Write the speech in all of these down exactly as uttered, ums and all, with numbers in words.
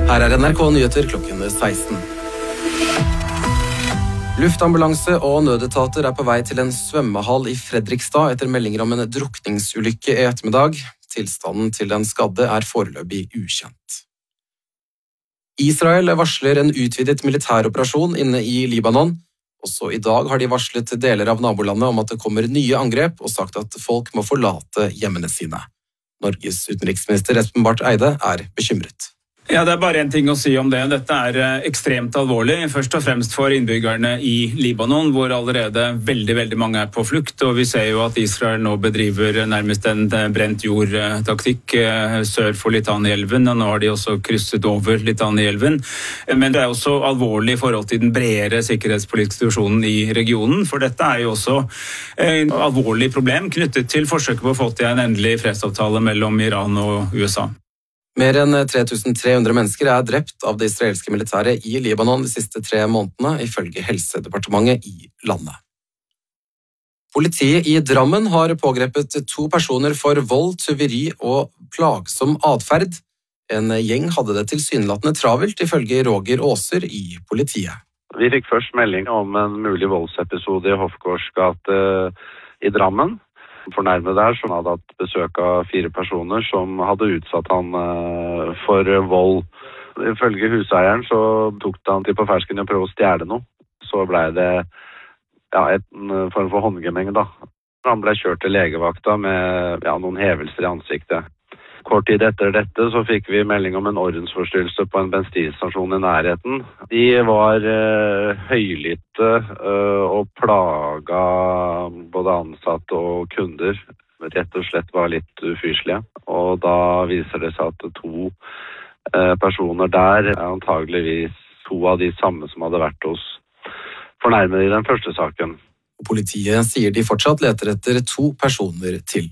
Her er N R K Nyheter klokken seksten. Luftambulanse og nødetater er på vei til en svømmehall i Fredrikstad etter meldinger om en drukningsulykke i ettermiddag. Tilstanden til den skadde er foreløpig ukjent. Israel varsler en utvidet militæroperasjon inne i Libanon. Også i dag har de varslet deler av nabolandet om at det kommer nye angrep og sagt at folk må forlate hjemmene sine. Norges utenriksminister Espen Barth Eide er bekymret. Ja, det er bare en ting å si om det. Dette er ekstremt alvorlig, først og fremst for innbyggerne i Libanon, hvor allerede veldig, veldig mange er på flukt, og vi ser jo at Israel nå bedriver nærmest en brent jord-taktikk sør for Litani-elven, og nå har de også krysset over Litani-elven. Men det er også alvorlig i forhold til den bredere sikkerhetspolitiske situasjonen i regionen, for dette er jo også et alvorlig problem knyttet til forsøket på å få til en endelig fredsavtale mellom Iran og U S A. Mer enn tre tusen tre hundre mennesker er drept av det israelske militæret i Libanon de siste tre månedene, ifølge Helsedepartementet i landet. Politiet i Drammen har pågrepet to personer for vold, tyveri og plagsom adferd. En gjeng hadde det tilsynelatende travelt, ifølge Roger Åser i politiet. Vi fikk først melding om en mulig voldsepisode i Hofgaards gate i Drammen. Fornærmede der som hadde hatt besøk av fire personer som hadde utsatt han for vold. Ifølge huseieren så tok han til på fersken og prøvde å stjele noe. Så ble det ja, en form for håndgemeng da. Han ble kjørt til legevakta med ja, noen hevelser i ansiktet. Kort tid etter dette så fikk vi melding om en ordensforstyrrelse på en bensinstasjon i nærheten. De var uh, høylytte uh, og plaga både ansatte og kunder. Rett og slett var litt ufyselige. Og da viser det seg at to uh, personer der er antageligvis to av de samme som hadde vært hos fornærmede i den første saken. Politiet sier de fortsatt leter etter to personer til.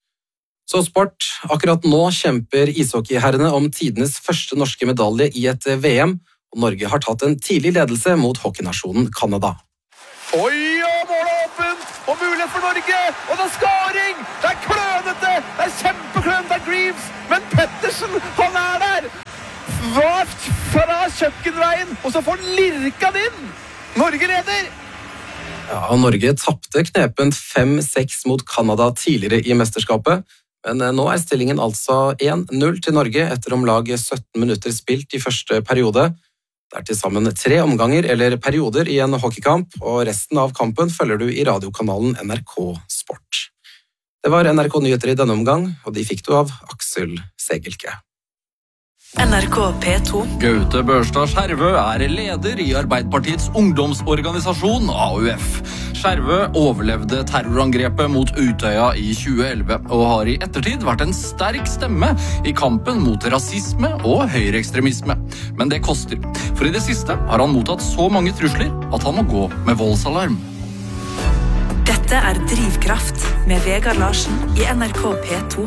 Så sport. Akkurat nå kjemper ishockeyherrene om tidenes første norske medalje i et V M, og Norge har tatt en tidlig ledelse mot hockeynasjonen Canada. Oi, og målet er åpent, og mulighet for Norge, og det er skåring! Det er klønete, det er kjempeklønete, det er Greaves, men Pettersen, han er der! Vart fra kjøkkenveien, og så får den lirka inn! Norge leder! Ja, Norge tappte knepent fem seks mot Canada tidligere i mesterskapet, men nå er stillingen altså én null til Norge etter om lag sytten minutter spilt i første periode. Det er til sammen tre omganger eller perioder i en hockeykamp, og resten av kampen følger du i radiokanalen N R K Sport. Det var N R K Nyheter i denne omgang, og de fikk du av Aksel Segelke. N R K P to. Gaute Børstad Skjervø er leder i Arbeiderpartiets ungdomsorganisasjon A U F. Skjervø overlevde terrorangrepet mot Utøya i tjue elleve, og har i ettertid vært en sterk stemme i kampen mot rasisme og høyreekstremisme. Men det koster, for i det siste har han mottatt så mange trusler at han må gå med voldsalarm. Dette er Drivkraft med Vegard Larsen i N R K P to.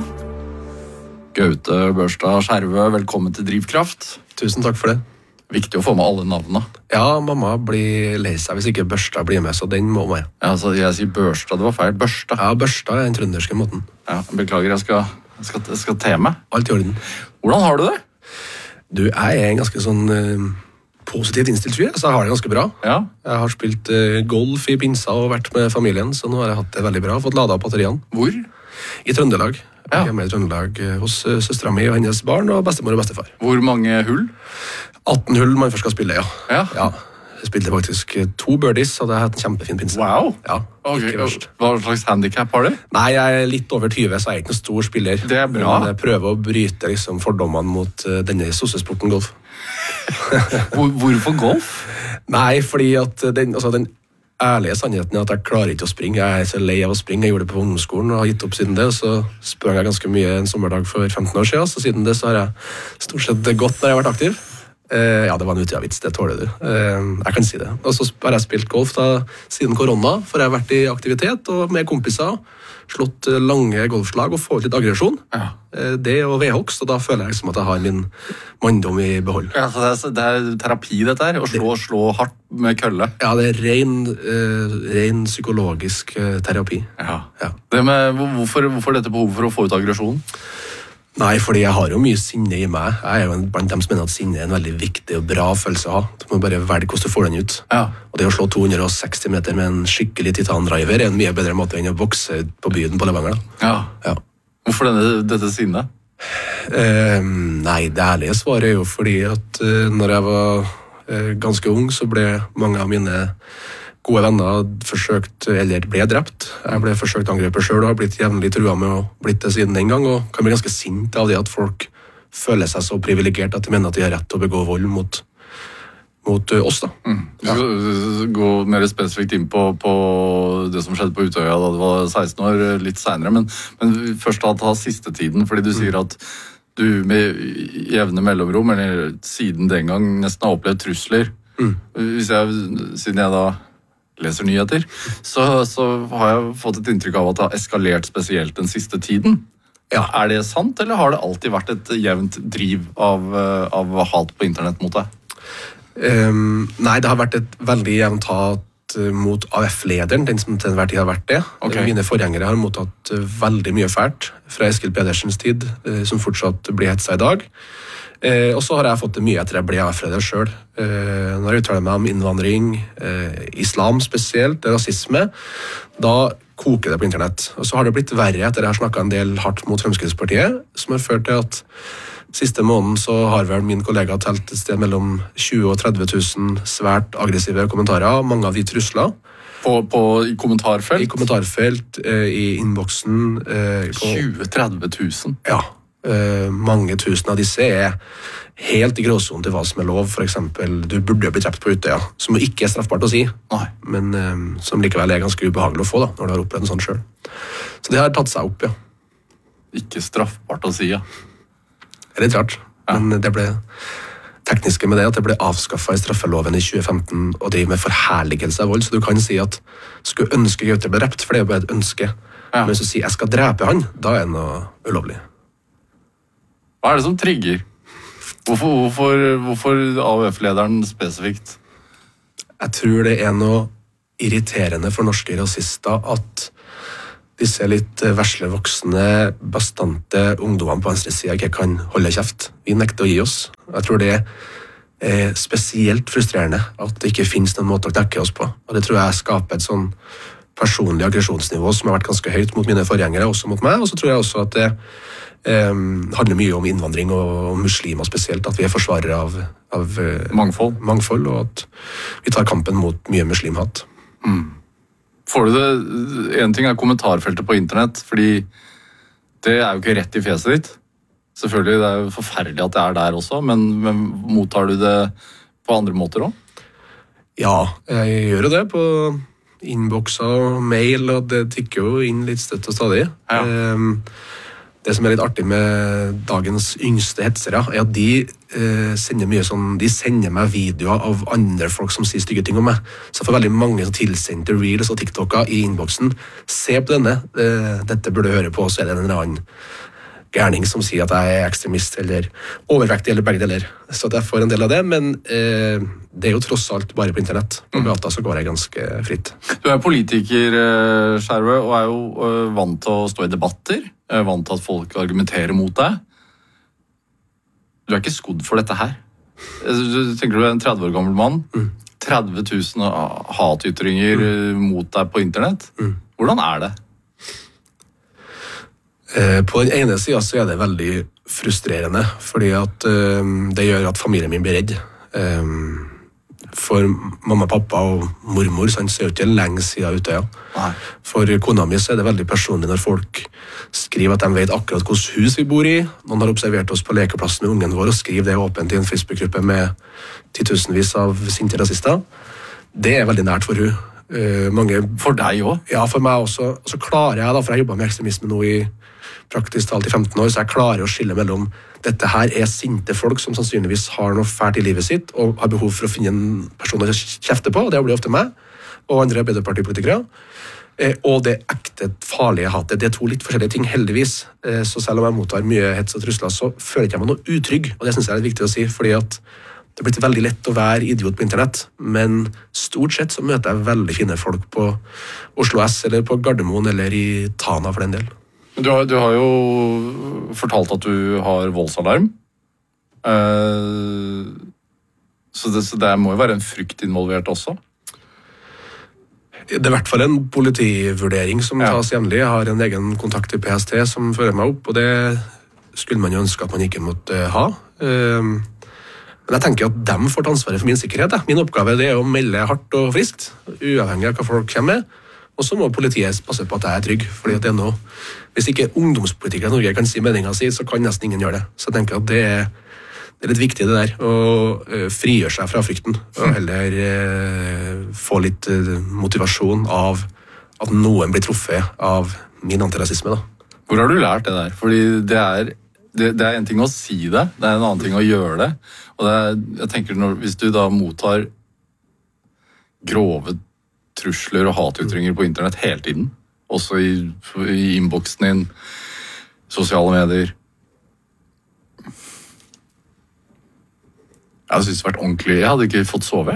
Gaute Børstad Skjervø, velkommen til Drivkraft. Tusen takk for det. Viktig å få med alle navnene. Ja, mamma blir lei seg hvis ikke Børstad blir med, så den må med. Ja, så jeg sier Børstad, det var feil. Børstad. Ja, Børstad er den trønderske måten. Ja, beklager, jeg skal, jeg skal, jeg skal te meg. Alt i orden. Hvordan har du det? Du, jeg er en ganske sånn uh, positivt innstilt fyr, så jeg har det ganske bra. Ja. Jeg har spilt uh, golf i pinsa og vært med familien, så nå har jeg hatt det veldig bra. Fått ladet opp batteriene. Hvor? I Trøndelag. Ja. Hjemme i Trøndelag hos uh, søstera mi og hennes barn og bestemor og bestefar. Hvor mange hull? atten hull man først skal spille, ja. Ja. Ja. Jeg spilte faktisk to birdies, og det har hatt en kjempefin pinse. Wow. Ja, okay. ikke verst. Hva slags handicap har du? Nei, jeg er litt over tyve, så jeg er ikke noen stor spiller. Det er bra. Men jeg prøver å bryte liksom, fordommene mot uh, denne sossesporten golf. Hvor, hvorfor golf? Nei, fordi at den, altså, den ærlige sannheten er at jeg klarer ikke å springe. Jeg er så lei av å springe. Jeg gjorde det på ungdomsskolen og har gitt opp siden det. Så sprang jeg ganske mye en sommerdag for femten år siden, så siden det så har jeg stort sett gått når jeg har vært aktiv. Uh, ja, det var en utøyavits, det tåler du. Uh, jeg kan si det. Og så har jeg spilt golf da, siden korona, for jeg har vært i aktivitet og med kompiser, slått lange golfslag og fått litt aggresjon. Ja. Uh, det og V-hoks, og da føler jeg liksom at jeg har min manndom i behold. Ja, så det, er, det er terapi dette her, å slå, det, slå hardt med kølle. Ja, det er ren, uh, ren psykologisk uh, terapi. Ja. Ja. Det med, hvorfor, hvorfor dette behovet for å få ut aggresjon? Nei, fordi jeg har jo mye sinne i meg. Jeg er jo blant dem som mener at sinne er en veldig viktig og bra følelse å ha. Du må bare velge hvordan du får den ut. Ja. Og det å slå to hundre og seksti meter med en skikkelig titandriver er en mye bedre måte enn å bokse på byen på Levanger. Da. Ja. Ja. Hvorfor denne, dette sinnet? Eh, nei, det ærlige svaret er jo fordi at eh, når jeg var eh, ganske ung, så ble mange av mine gode venner forsøkt, eller ble drept. Jeg ble forsøkt angrepet selv og har blitt jevnlig trua med å blitt det siden den gang, og kan bli ganske sint av det at folk føler seg så privilegert at de mener at de har rett til å begå vold mot, mot uh, oss. Da. Mm. Du skal gå mer spesifikt inn på, på det som skjedde på Utøya da du var seksten år, litt senere, men, men først da ta siste tiden, fordi du mm. sier at du med jevne mellomrom, eller siden den gang, nesten har opplevd trusler. Mm. Hvis jeg, siden jeg da leser nyheter, så, så har jeg fått et inntrykk av at det har eskalert spesielt den siste tiden. Ja. Er det sant, eller har det alltid vært et jevnt driv av, av hat på internett mot deg? Um, nei, det har vært et veldig jevnt hat mot A U F-lederen, den som til enhver tid har vært det. Okay. Mine forgjengere har mottatt veldig mye fælt fra Eskil Pedersens tid, som fortsatt blir hetsa i dag. Eh, og så har jeg fått det mye etter jeg ble A U F-leder selv. Eh, når jeg uttaler meg om innvandring, eh, islam spesielt, rasisme, da koker det på internett. Og så har det blitt verre etter jeg har snakket en del hardt mot Fremskrittspartiet, som har ført til at siste måneden så har vel min kollega telt et sted mellom tjue og tretti tusen svært aggressive kommentarer, mange av de trusler. På, på, I kommentarfelt? I kommentarfelt, eh, i innboksen. Eh, tjue til tretti tusen? Ja. Uh, mange tusen av disse er helt i gråsonen til hva som er lov. For eksempel, du burde bli drept på Utøya, som ikke er straffbart å si. Nei. Men uh, som likevel er ganske ubehagelig å få da, når du har opplevd en sånn selv. Så det har tatt seg opp, ja. Ikke straffbart å si, ja. Det er litt rart, ja. Men det ble tekniske med det at det ble avskaffet i straffeloven i tjue femten og driver med forherligelse av vold, så du kan si at skulle ønske Gaute ble drept, for det er jo bare et ønske. Ja. Men hvis du sier jeg skal drepe han, da er det noe ulovlig. Hva er det som trigger? Hvorfor, hvorfor, hvorfor A U F-lederen spesifikt? Jeg tror det er noe irriterende for norske rasister at disse litt vesle voksne, bastante ungdommene på venstre siden ikke kan holde kjeft. Vi nekter å gi oss. Jeg tror det er spesielt frustrerende at det ikke finnes noen måte å dekke oss på. Og det tror jeg skaper et sånn personlig aggresjonsnivå som har vært ganske høyt mot mine forgjengere, også mot meg. Og så tror jeg også at det Um, handler mye om innvandring og muslimer spesielt, at vi er forsvarere av, av uh, mangfold. mangfold, og at vi tar kampen mot mye muslimhat. Mm. Får du det, en ting er kommentarfeltet på internett, fordi det er jo ikke rett i fjeset ditt. Selvfølgelig, det er jo forferdelig at det er der også, men, men mottar du det på andre måter også? Ja, jeg gjør jo det på innbokser og mail, og det tikker jo inn litt støtt og stadig. Ja. Um, Det som er litt artig med dagens yngste hetsere, er at de eh, sender mye sånn, de sender meg videoer av andre folk som sier stygge ting om meg. Så jeg får veldig mange som tilsendte reels og TikToker i innboksen. Se på denne, eh, dette burde du høre på, så er det en eller annen gærning som sier at jeg er ekstremist eller overvektig eller begge deler. Så jeg får en del av det, men eh, det er jo tross alt bare på internett. På gata så går jeg ganske fritt. Du er politiker, Skjervø, og er jo vant til å stå i debatter. Er vant til at folk argumenterer mot deg. Du er ikke skodd for dette her. Du tenker du er en tretti år gammel mann. Mm. tretti tusen hatytringer mm. mot deg på internett. Mm. Hvordan er det? På den ene siden så er det veldig frustrerende, fordi at um, det gjør at familien min blir redd. Um, for mamma, pappa og mormor så er jo ikke lenge siden Utøya. Nei. For kona mi så er det veldig personlig når folk skriver at de vet akkurat hvilket hus vi bor i. Noen har observert oss på lekeplassen med ungen vår og skriver det åpent i en Facebook-gruppe med titusenvis av sinte rasister. Det er veldig nært for hun. Uh, mange, for deg også? Ja, for meg også. Og så klarer jeg da, for jeg jobbet med ekstremisme nå i praktisk talt i femten år, så jeg klarer å skille mellom dette her er sinte folk som sannsynligvis har noe fælt i livet sitt og har behov for å finne en person å kjefte på, og det blir ofte meg og andre arbeiderpartipolitikere, eh, og det ekte farlige hatet. Det er to litt forskjellige ting, heldigvis. Eh, så selv om jeg mottar mye hets og trusler, så føler jeg meg noe utrygg, og det synes jeg er viktig å si, fordi at det er blitt veldig lett å være idiot på internett, men stort sett så møter jeg veldig fine folk på Oslo S, eller på Gardermoen, eller i Tana for den del. Du har, du har jo fortalt at du har voldsalarm. Uh, så, det, så det må jo være en frykt involvert også? Det er i hvert fall en politivurdering som ja. tas jevnlig. Jeg har en egen kontakt i P S T som fører meg opp, og det skulle man jo ønske at man ikke måtte ha. Uh, Men jeg tenker at de får ta ansvaret for min sikkerhet. Min oppgave det er å melde hardt og friskt, uavhengig av hva folk kommer med. Og så må politiet passe på at jeg er trygg. Fordi at det er noe, hvis ikke ungdomspolitikere i Norge kan si meningen sin, så kan nesten ingen gjøre det. Så jeg tenker at det er, det er litt viktig det der, å uh, frigjøre seg fra frykten. Og heller uh, få litt uh, motivasjon av at noen blir truffet av min antirasisme. Da. Hvor har du lært det der? Fordi det er... Det, det er en ting å si det, det er en annen ting å gjøre det. Og det er, jeg tenker når, hvis du da mottar grove trusler og hatytringer på internett hele tiden, også i, i innboksen din, sosiale medier. Jeg synes det har vært ordentlig, jeg hadde ikke fått sove.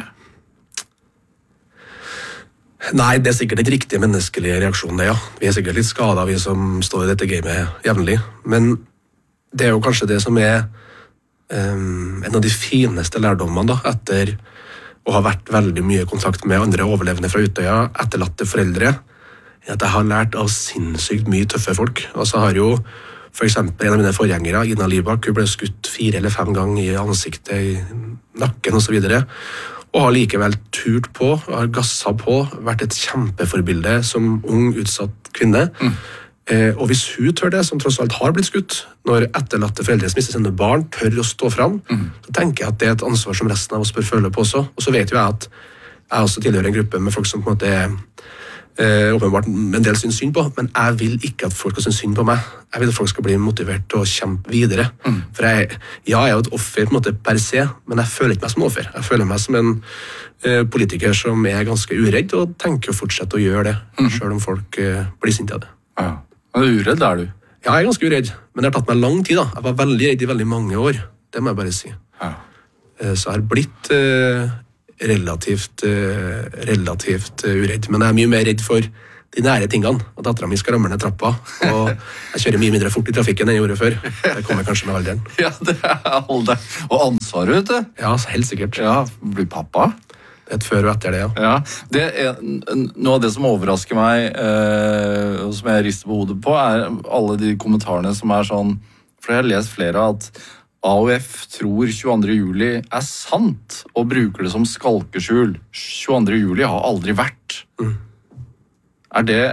Nei, det er sikkert et riktig menneskelig reaksjon det, ja. Vi er sikkert litt skadet, vi som står i dette gamet jevnlig. Men det er jo kanskje det som er um, en av de fineste lærdommene da, etter å ha vært veldig mye i kontakt med andre overlevende fra Utøya, etterlatte foreldre, at jeg har lært av sinnssykt mye tøffe folk. Og så har jo for eksempel en av mine forgjengere, Ina Libak, hun ble skutt fire eller fem ganger i ansiktet, i nakken og så videre, og har likevel turt på, har gasset på, vært et kjempeforbilde som ung, utsatt kvinne. Mm. Eh, og hvis hun tør det, som tross alt har blitt skutt, når etterlatte foreldre som mister sine barn tør å stå fram, mm. så tenker jeg at det er et ansvar som resten av oss bør føle på også. Og så vet jo jeg at jeg også tilhører en gruppe med folk som på en måte er eh, åpenbart en del synes synd på, men jeg vil ikke at folk skal synes synd på meg. Jeg vil at folk skal bli motivert til å kjempe videre. Mm. For jeg, ja, jeg er jo et offer på en måte per se, men jeg føler ikke meg som offer. Jeg føler meg som en eh, politiker som er ganske uredd og tenker å fortsette å gjøre det, mm. selv om folk eh, blir sinte av det. Ja. Men uredd er du? Ja, jeg er ganske uredd, men det har tatt meg lang tid da. Jeg var veldig redd i veldig mange år, det må jeg bare si. Ja. Så jeg har blitt uh, relativt, uh, relativt uh, uredd, men jeg er mye mer redd for de nære tingene, og datteren min skal ramle ned trappa, og jeg kjører mye mindre fort i trafikken enn jeg gjorde før. Det kommer kanskje med alderen. Ja, det er hold deg. Og ansvaret, vet du? Ja, helt sikkert. Ja, blir pappa? Det er et før og etter det, ja. Ja, det er, noe av det som overrasker meg, eh, og som jeg rister på hodet på, er alle de kommentarene som er sånn, for jeg har lest flere at A U F tror tjueandre juli er sant, og bruker det som skalkeskjul. tjueandre juli har aldri vært. Mm. Er det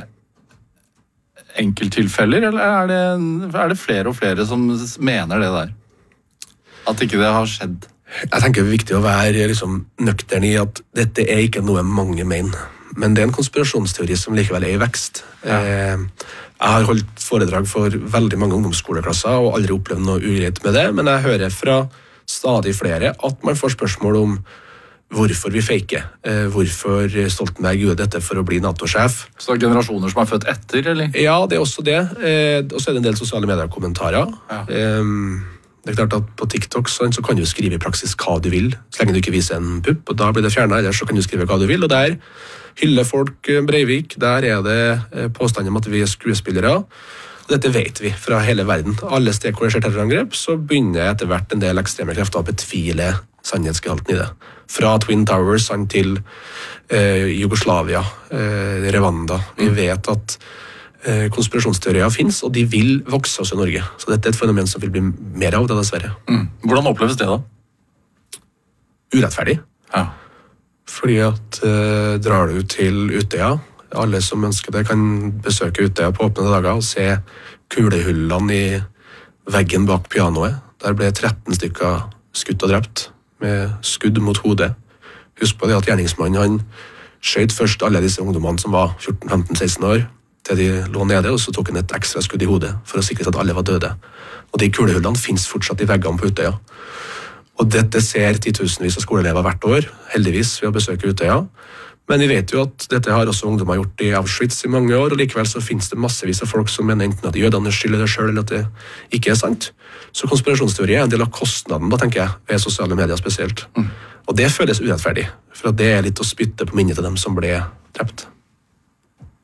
enkelttilfeller, eller er det, er det flere og flere som mener det der? At ikke det har skjedd? Jeg tenker det er viktig å være liksom, nøktern i at dette er ikke noe mange mener. Men det er en konspirasjonsteori som likevel er i vekst. Ja. Eh, jeg har holdt foredrag for veldig mange ungdomsskoleklasser og aldri opplevd noe ugreit med det, men jeg hører fra stadig flere at man får spørsmål om hvorfor vi faker. Eh, hvorfor Stoltenberg gjorde dette for å bli NATO-sjef. Så det er generasjoner som er født etter, eller? Ja, det er også det. Eh, og så er det en del sosiale medier-kommentarer. Ja. Eh, Det er klart at På TikTok så kan du skrive i praksis hva du vil, så lenge du ikke viser en pupp, og da blir det fjernet, eller så kan du skrive hva du vil, og der hyller folk Breivik, der er det påstand om at vi er skuespillere, og dette vet vi fra hele verden. Alle steder hvor det skjer terrorangrep, så begynner etter hvert en del ekstreme krefter å betvile sannhetsgehalten i det. Fra Twin Towers til eh, Jugoslavia, eh, Rwanda. Vi vet at konspirasjonsteorier finnes, og de vil vokse også i Norge. Så dette er et fenomen som vil bli mer av det, dessverre. Mm. Hvordan oppleves det da? Urettferdig. Ja. Fordi at eh, drar du til Utøya, alle som ønsker det kan besøke Utøya på åpne dager og se kulehullene i veggen bak pianoet. Der ble tretten stykker skutt og drept med skudd mot hodet. Husk på det at gjerningsmannen han skjøt først alle disse ungdommene som var fjorten femten seksten år, til de lå nede, og så tok han et ekstra skudd i hodet for å sikre at alle var døde. Og de kulehullene finnes fortsatt i veggene på Utøya. Og dette ser titusenvis av skoleelever hvert år, heldigvis, ved å besøke Utøya. Men vi vet jo at dette har også ungdommer gjort i Auschwitz i mange år, og likevel så finnes det massevis av folk som mener enten at jødene skylder det selv, eller at det ikke er sant. Så konspirasjonsteori er en del av kostnaden, da tenker jeg, ved sosiale medier spesielt. Mm. Og det føles urettferdig, for at det er litt å spytte på minnet til dem som ble drept.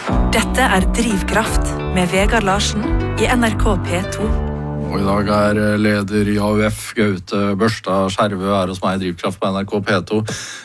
Dette er Drivkraft med Vegard Larsen i N R K P to. Og i dag er leder i A U F, Gaute Børstad Skjervø, er hos meg i Drivkraft på N R K P to.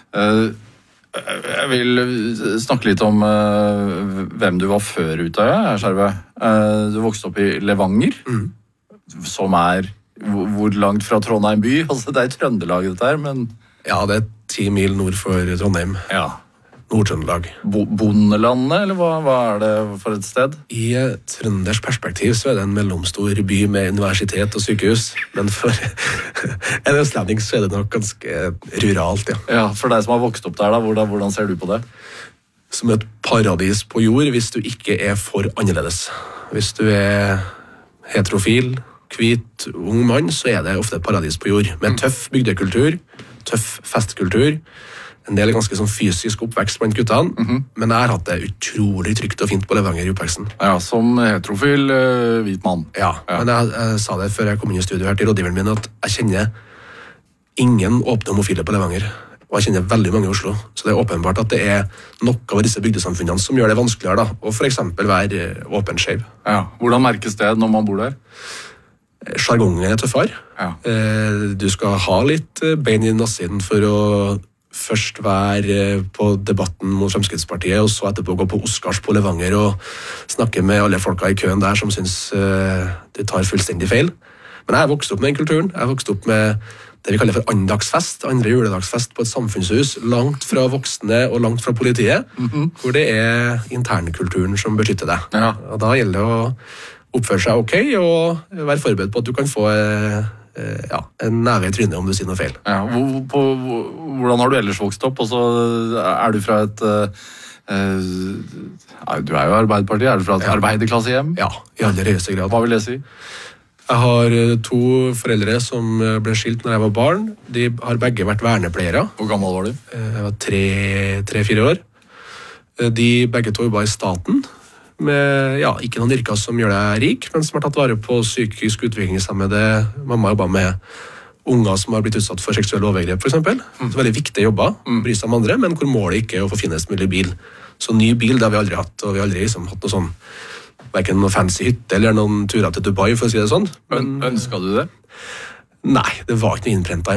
Jeg vil snakke litt om hvem du var før Utøya, Skjervø. Du vokste opp i Levanger, mm. som er hvor langt fra Trondheim by? Altså, det er i Trøndelag dette her, men... Ja, det er ti mil nord for Trondheim. Ja. Nord-Trøndelag. Bo- Bondelandet, eller hva, hva er det for et sted? I trønders perspektiv så er det en mellomstor by med universitet og sykehus, men for en østlending så er det nok ganske ruralt, ja. Ja, for deg som har vokst opp der, da, hvordan, hvordan ser du på det? Som et paradis på jord hvis du ikke er for annerledes. Hvis du er heterofil, hvit, ung mann, så er det ofte et paradis på jord, med tøff bygdekultur, tøff festkultur. En del er ganske sånn fysisk oppvekst blant guttene, mm-hmm. men jeg har hatt det utrolig trygt og fint på Levanger i oppveksten. Ja, som heterofil uh, hvit mann. Ja, ja. Men jeg, jeg sa det før jeg kom inn i studio her til rådgiveren min, at jeg kjenner ingen åpne homofile på Levanger, og jeg kjenner veldig mange i Oslo. Så det er åpenbart at det er noe av disse bygdesamfunnene som gjør det vanskeligere, da, og for eksempel være åpenskjev. Ja, hvordan merkes det når man bor der? Jargongen er tøffere. Ja. Du skal ha litt bein i nassen for å først være på debatten mot Fremskrittspartiet, og så etterpå gå på Oscars på Levanger og snakke med alle folka i køen der som synes uh, det tar fullstendig feil. Men jeg har vokst opp med den kulturen. Jeg har vokst opp med det vi kaller for andagsfest, andre juledagsfest på et samfunnshus, langt fra voksne og langt fra politiet, mm-hmm. hvor det er internkulturen som beskytter deg. Ja. Og da gjelder det å oppføre seg ok, og være forberedt på at du kan få uh, ja, en neve i trynet om du sier noe feil. Ja, hvor, på, hvordan har du ellers vokst opp? Og så er du fra et uh, uh, du er jo Arbeiderpartiet, er du fra et ja. arbeiderklassehjem? Ja, i aller høyeste grad. Hva vil det si? Jeg har to foreldre som ble skilt når jeg var barn. De har begge vært vernepleiere. Hvor gammel var du? Jeg var tre-fire år. De begge to var i staten, med ja, ikke noen yrker som gjør deg rik, men som har tatt vare på psykisk utviklingshemmede. Mamma jobber med unger som har blitt utsatt for seksuelle overgrep, for eksempel. Mm. Så veldig viktige jobber, mm. bry seg om andre, men hvor målet ikke er å få finest mulig bil. Så ny bil, det har vi aldri hatt, og vi har aldri liksom, hatt noe sånn, hverken noen fancy hytte eller noen turer til Dubai, for å si det sånn. Men, Ønsket du det? Nei, det var ikke noe innprentet i